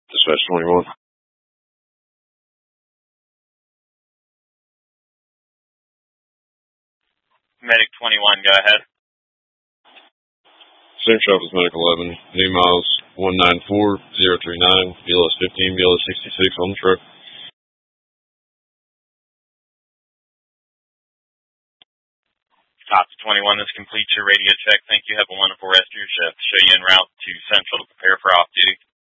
Dispatch 21. Medic 21, go ahead. Same shop as Medic 11. New miles 194039. BLS 15, BLS 66 on the truck. Cops 21, this completes your radio check. Thank you. Have a wonderful rest of your shift. Show you en route to Central to prepare for off duty.